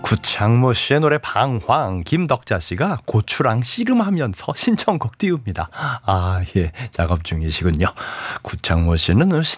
구창모 씨의 노래 방황, 김덕자 씨가 고추랑 씨름하면서 신청곡 띄웁니다. 아, 예, 작업 중이시군요. 구창모 씨는